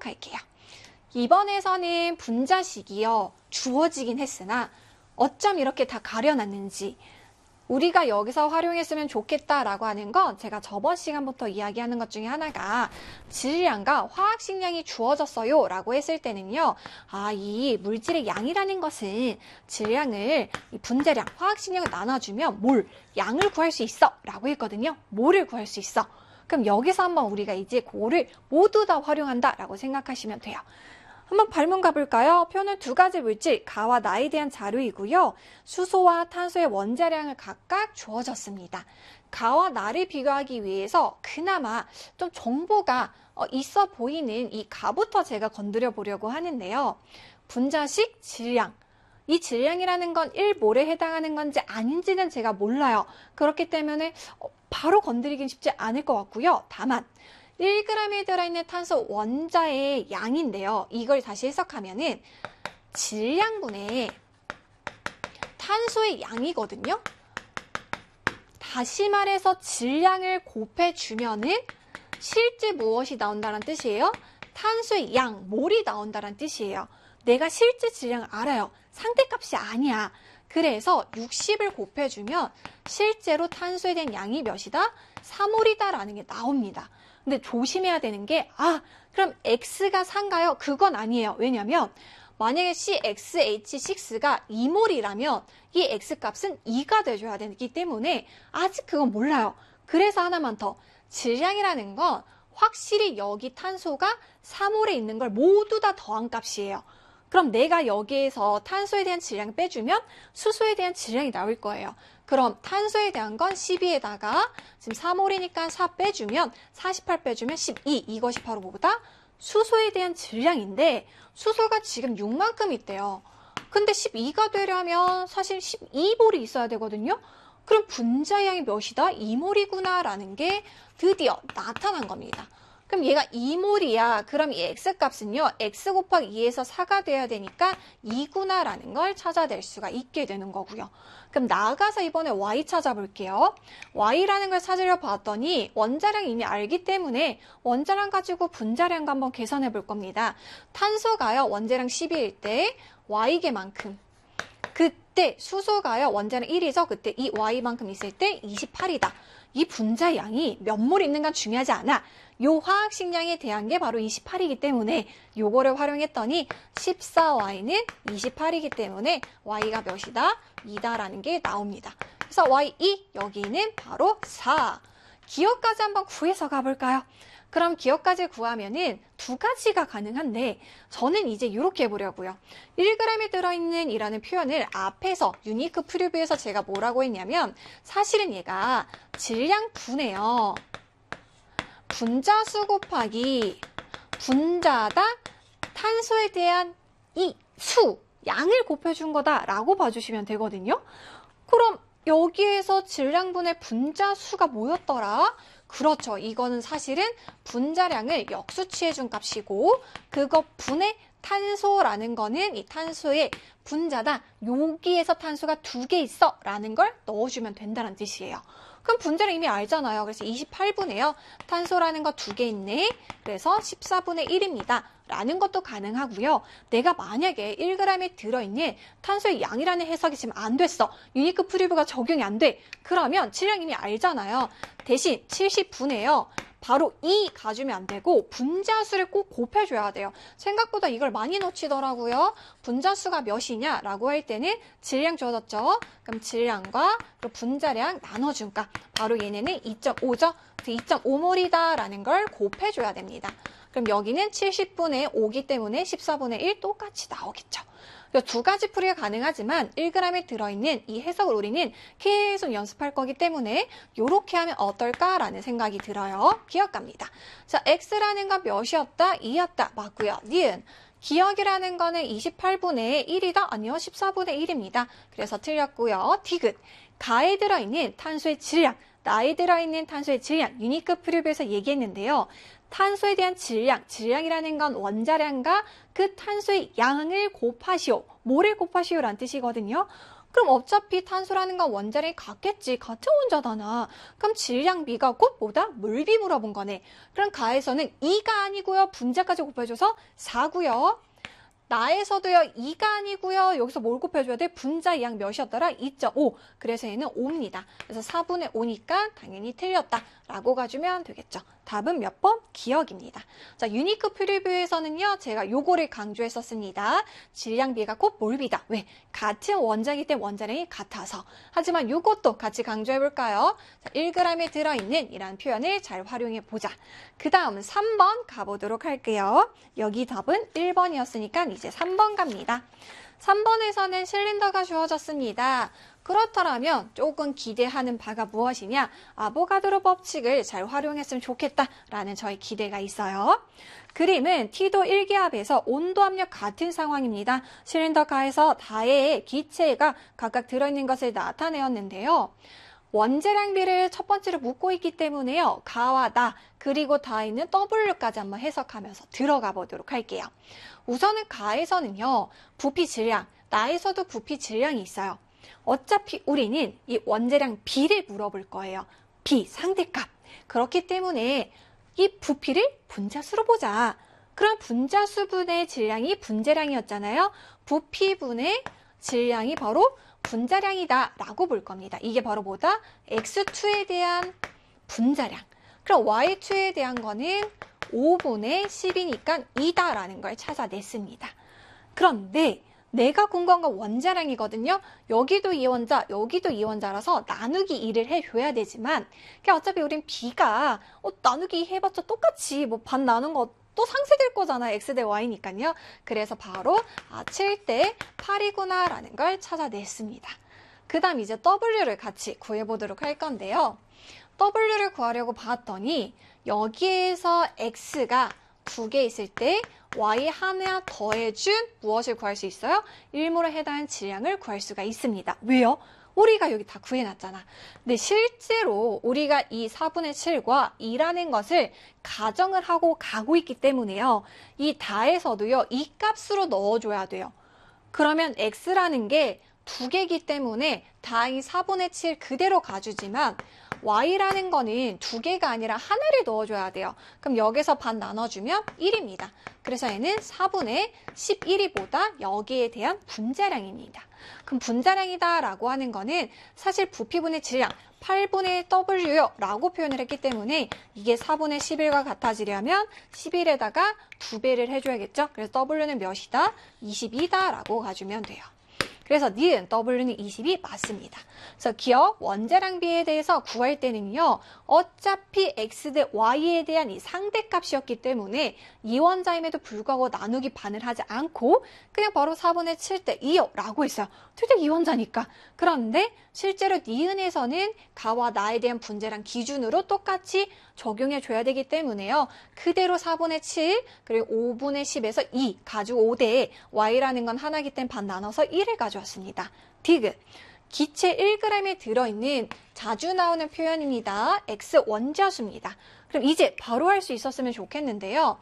생각할게요. 이번에서는 분자식이요. 주어지긴 했으나 어쩜 이렇게 다 가려놨는지 우리가 여기서 활용했으면 좋겠다라고 하는 건 제가 저번 시간부터 이야기하는 것 중에 하나가 질량과 화학식량이 주어졌어요 라고 했을 때는요. 이 물질의 양이라는 것은 질량을 분자량, 화학식량을 나눠주면 양을 구할 수 있어 라고 했거든요. 몰을 구할 수 있어. 그럼 여기서 한번 우리가 이제 그거를 모두 다 활용한다 라고 생각하시면 돼요. 한번 발문 가볼까요? 표는 두 가지 물질, 가와 나에 대한 자료이고요. 수소와 탄소의 원자량을 각각 주어졌습니다. 가와 나를 비교하기 위해서 그나마 좀 정보가 있어 보이는 이 가부터 제가 건드려 보려고 하는데요. 분자식 질량. 이 질량이라는 건 1몰에 해당하는 건지 아닌지는 제가 몰라요. 그렇기 때문에 바로 건드리긴 쉽지 않을 것 같고요. 다만 1g에 들어있는 탄소 원자의 양인데요. 이걸 다시 해석하면은 질량분의 탄소의 양이거든요. 다시 말해서 질량을 곱해주면은 실제 무엇이 나온다는 뜻이에요? 탄소의 양, 몰이 나온다는 뜻이에요. 내가 실제 질량을 알아요. 상대값이 아니야. 그래서 60을 곱해주면 실제로 탄소에 대한 양이 몇이다? 3몰이다라는 게 나옵니다. 근데 조심해야 되는 게 그럼 X가 4인가요? 그건 아니에요. 왜냐면 만약에 CXH6가 2몰이라면 이 X값은 2가 돼줘야 되기 때문에 아직 그건 몰라요. 그래서 하나만 더. 질량이라는 건 확실히 여기 탄소가 3몰에 있는 걸 모두 다 더한 값이에요. 그럼 내가 여기에서 탄소에 대한 질량을 빼주면 수소에 대한 질량이 나올 거예요. 그럼 탄소에 대한 건 12에다가 지금 3몰이니까 4 빼주면 48 빼주면 12. 이것이 바로 뭐다? 수소에 대한 질량인데 수소가 지금 6만큼 있대요. 근데 12가 되려면 사실 12몰이 있어야 되거든요. 그럼 분자량이 몇이다? 2몰이구나 라는 게 드디어 나타난 겁니다. 그럼 얘가 2몰이야. 그럼 이 X값은요. X 곱하기 2에서 4가 돼야 되니까 2구나 라는 걸 찾아낼 수가 있게 되는 거고요. 그럼 나아가서 이번에 Y 찾아볼게요. Y라는 걸 찾으려 봤더니 원자량 이미 알기 때문에 원자량 가지고 분자량과 한번 계산해 볼 겁니다. 탄소가요. 원자량 12일 때 Y개만큼. 그때 수소가요. 원자량 1이죠. 그때 이 Y만큼 있을 때 28이다. 이 분자량이 몇 몰 있는가 중요하지 않아. 요 화학식량에 대한 게 바로 28이기 때문에 요거를 활용했더니 14Y는 28이기 때문에 Y가 몇이다? 2다라는 게 나옵니다. 그래서 Y2 여기는 바로 4. 기억까지 한번 구해서 가볼까요? 그럼 기억까지 구하면은 두 가지가 가능한데 저는 이제 이렇게 해보려고요. 1g에 들어있는 이라는 표현을 앞에서 유니크 프리뷰에서 제가 뭐라고 했냐면 사실은 얘가 질량분해요. 분자수 곱하기 분자다 탄소에 대한 이 수, 양을 곱해준 거다라고 봐주시면 되거든요. 그럼 여기에서 질량분의 분자수가 뭐였더라? 그렇죠. 이거는 사실은 분자량을 역수치해준 값이고 그거 분의 탄소라는 거는 이 탄소의 분자다. 여기에서 탄소가 2개 있어 라는 걸 넣어주면 된다는 뜻이에요. 그럼 분자를 이미 알잖아요. 그래서 28분의요. 탄소라는 거 2개 있네. 그래서 14분의 1입니다. 라는 것도 가능하고요. 내가 만약에 1g에 들어있는 탄소의 양이라는 해석이 지금 안 됐어. 유니크 프리뷰가 적용이 안 돼. 그러면 질량 이미 알잖아요. 대신 70분의요. 바로 2 가주면 안 되고 분자수를 꼭 곱해줘야 돼요. 생각보다 이걸 많이 놓치더라고요. 분자수가 몇이냐 라고 할 때는 질량 주어졌죠. 그럼 질량과 분자량 나눠준 값. 바로 얘네는 2.5죠. 2.5몰이다 라는 걸 곱해줘야 됩니다. 그럼 여기는 70분의 5기 때문에 14분의 1 똑같이 나오겠죠. 두 가지 풀이가 가능하지만 1g에 들어있는 이 해석을 우리는 계속 연습할 거기 때문에 이렇게 하면 어떨까라는 생각이 들어요. 기억합니다. 자, x라는 건 몇이었다? 2였다. 맞고요. 니은. 기억이라는 거는 28분의 1이다? 아니요. 14분의 1입니다. 그래서 틀렸고요. 디귿. 가에 들어있는 탄소의 질량. 나에 들어있는 탄소의 질량. 유니크 프리뷰에서 얘기했는데요. 탄소에 대한 질량이라는 건 원자량과 그 탄소의 양을 곱하시오, 몰을 곱하시오라는 뜻이거든요. 그럼 어차피 탄소라는 건 원자량이 같겠지. 같은 원자잖아. 그럼 질량 B가 곧 뭐다? 물비 물어본 거네. 그럼 가에서는 2가 아니고요. 분자까지 곱해줘서 4고요. 나에서도요, 2가 아니고요. 여기서 뭘 곱해줘야 돼? 분자 양 몇이었더라? 2.5. 그래서 얘는 5입니다. 그래서 4분의 5니까 당연히 틀렸다. 라고 가주면 되겠죠. 답은 몇 번? 기억입니다. 자, 유니크 프리뷰에서는요, 제가 요거를 강조했었습니다. 질량비가 곧 몰비다. 왜? 같은 원자이기 때문에 원자량이 같아서. 하지만 요것도 같이 강조해볼까요? 자, 1g에 들어있는 이라는 표현을 잘 활용해보자. 그 다음 3번 가보도록 할게요. 여기 답은 1번이었으니까 이제 3번 갑니다. 3번에서는 실린더가 주어졌습니다. 그렇더라면 조금 기대하는 바가 무엇이냐? 아보가드로 법칙을 잘 활용했으면 좋겠다라는 저희 기대가 있어요. 그림은 T도 1기압에서 온도 압력 같은 상황입니다. 실린더 가에서 다의 기체가 각각 들어있는 것을 나타내었는데요. 원자량비를 첫 번째로 묻고 있기 때문에요. 가와 나 그리고 다 있는 W까지 한번 해석하면서 들어가 보도록 할게요. 우선은 가에서는요. 부피 질량, 나에서도 부피 질량이 있어요. 어차피 우리는 이 원자량 B를 물어볼 거예요. B, 상대값. 그렇기 때문에 이 부피를 분자수로 보자. 그럼 분자수분의 질량이 분자량이었잖아요. 부피분의 질량이 바로 분자량이다 라고 볼 겁니다. 이게 바로 뭐다? X2에 대한 분자량. 그럼 Y2에 대한 거는 5분의 10이니까 2다 라는 걸 찾아냈습니다. 그런데 내가 궁금한 건 원자량이거든요. 여기도 이 원자, 여기도 이 원자라서 나누기 2를 해줘야 되지만 어차피 우린 B가 나누기 2 해봤자 똑같이 뭐 반 나눈 거 또 상쇄될 거잖아요. X 대 Y니까요. 그래서 바로 7대 8이구나 라는 걸 찾아냈습니다. 그 다음 이제 W를 같이 구해보도록 할 건데요. W를 구하려고 봤더니 여기에서 X가 2개 있을 때 Y 하나 더해준 무엇을 구할 수 있어요? 일몰에 해당하는 질량을 구할 수가 있습니다. 왜요? 우리가 여기 다 구해놨잖아. 근데 실제로 우리가 이 4분의 7과 2라는 것을 가정을 하고 가고 있기 때문에요. 이 다에서도요. 이 값으로 넣어줘야 돼요. 그러면 X라는 게 2개이기 때문에 다이 4분의 7 그대로 가주지만 Y라는 거는 2개가 아니라 하나를 넣어줘야 돼요. 그럼 여기서 반 나눠주면 1입니다. 그래서 얘는 4분의 11이보다 여기에 대한 분자량입니다. 그럼 분자량이다 라고 하는 거는 사실 부피분의 질량 8분의 W라고 표현을 했기 때문에 이게 4분의 11과 같아지려면 11에다가 2배를 해줘야겠죠. 그래서 W는 몇이다? 22다 라고 가주면 돼요. 그래서 니은 W는 20이 맞습니다. 그래서 기억 원자량비에 대해서 구할 때는요. 어차피 X 대 Y에 대한 이 상대값이었기 때문에 이 원자임에도 불구하고 나누기 반을 하지 않고 그냥 바로 4분의 7대 2요 라고 했어요. 둘 다 이 원자니까. 그런데 실제로 니은에서는 가와 나에 대한 분자량 기준으로 똑같이 적용해줘야 되기 때문에요. 그대로 4분의 7 그리고 5분의 10에서 2 가지고 5대에 Y라는 건 하나이기 때문에 반 나눠서 1을 가져왔습니다. 디귿. 기체 1g에 들어있는 자주 나오는 표현입니다. X 원자수입니다. 그럼 이제 바로 할 수 있었으면 좋겠는데요.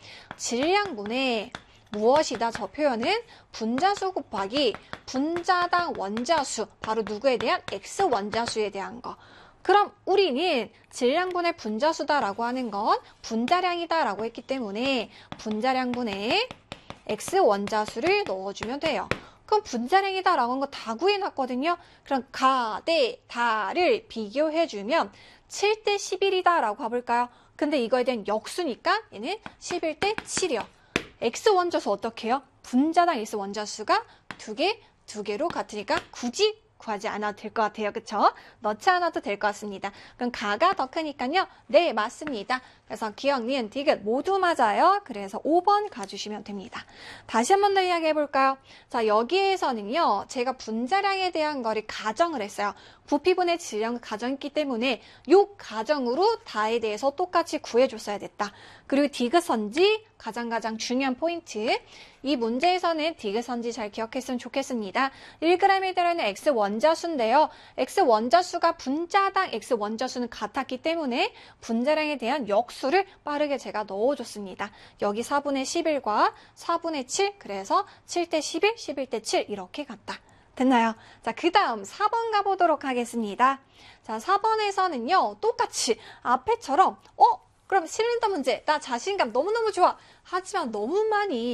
질량분의 무엇이다? 저 표현은 분자수 곱하기 분자당 원자수, 바로 누구에 대한? X 원자수에 대한 거. 그럼 우리는 질량분의 분자수다라고 하는 건 분자량이다라고 했기 때문에 분자량분의 X 원자수를 넣어주면 돼요. 그럼 분자량이다라고 한 거 다 구해놨거든요. 그럼 가, 대, 다를 비교해주면 7대 11이다라고 가볼까요? 근데 이거에 대한 역수니까 얘는 11대 7이요. X 원자수 어떻게 해요? 분자당 X 원자수가 2개로 같으니까 굳이 구하지 않아도 될 것 같아요. 그쵸? 넣지 않아도 될 것 같습니다. 그럼 가가 더 크니까요. 네, 맞습니다. 그래서 기억, 니은, 디귿 모두 맞아요. 그래서 5번 가주시면 됩니다. 다시 한 번 더 이야기해 볼까요? 자, 여기에서는요. 제가 분자량에 대한 거를 가정을 했어요. 부피분의 질량을 가정했기 때문에 이 가정으로 다에 대해서 똑같이 구해줬어야 됐다. 그리고 디귿선지 가장 중요한 포인트. 이 문제에서는 디귿선지 잘 기억했으면 좋겠습니다. 1g에 들어있는 X 원자수인데요. X 원자수가 분자당 X 원자수는 같았기 때문에 분자량에 대한 역수를 빠르게 제가 넣어줬습니다. 여기 4분의 11과 4분의 7, 그래서 7대 11, 11대 7 이렇게 갔다. 됐나요? 자, 그 다음 4번 가보도록 하겠습니다. 자, 4번에서는요, 똑같이 앞에처럼, 그럼 실린더 문제, 나 자신감 너무너무 좋아. 하지만 너무 많이